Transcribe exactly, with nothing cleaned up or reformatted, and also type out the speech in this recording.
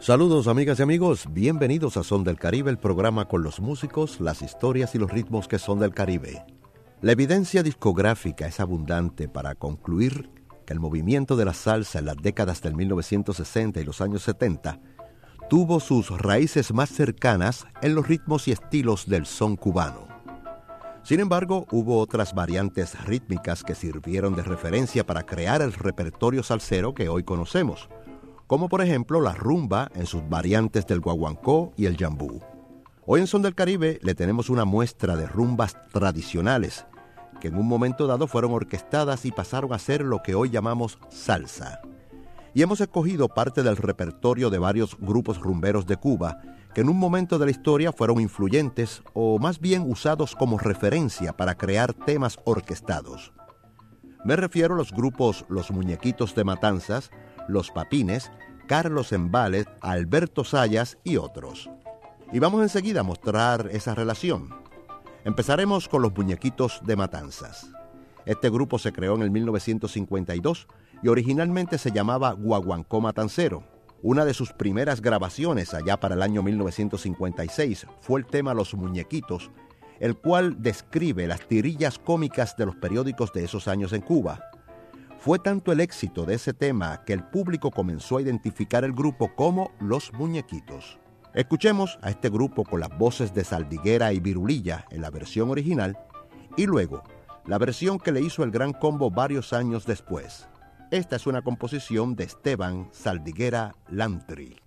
Saludos amigas y amigos, bienvenidos a Son del Caribe, el programa con los músicos, las historias y los ritmos que son del Caribe. La evidencia discográfica es abundante para concluir que el movimiento de la salsa en las décadas del mil novecientos sesenta y los años setenta tuvo sus raíces más cercanas en los ritmos y estilos del son cubano. Sin embargo, hubo otras variantes rítmicas que sirvieron de referencia para crear el repertorio salsero que hoy conocemos, como por ejemplo la rumba en sus variantes del guaguancó y el yambú. Hoy en Son del Caribe le tenemos una muestra de rumbas tradicionales que en un momento dado fueron orquestadas y pasaron a ser lo que hoy llamamos salsa. Y hemos escogido parte del repertorio de varios grupos rumberos de Cuba que en un momento de la historia fueron influyentes o más bien usados como referencia para crear temas orquestados. Me refiero a los grupos Los Muñequitos de Matanzas, Los Papines, Carlos Embález, Alberto Sayas y otros. Y vamos enseguida a mostrar esa relación. Empezaremos con Los Muñequitos de Matanzas. Este grupo se creó en el mil novecientos cincuenta y dos y originalmente se llamaba Guaguancó Matancero. Una de sus primeras grabaciones allá para el año mil novecientos cincuenta y seis fue el tema Los Muñequitos, el cual describe las tirillas cómicas de los periódicos de esos años en Cuba. Fue tanto el éxito de ese tema que el público comenzó a identificar el grupo como Los Muñequitos. Escuchemos a este grupo con las voces de Saldiguera y Virulilla en la versión original y luego la versión que le hizo el Gran Combo varios años después. Esta es una composición de Esteban Saldiguera Lantry.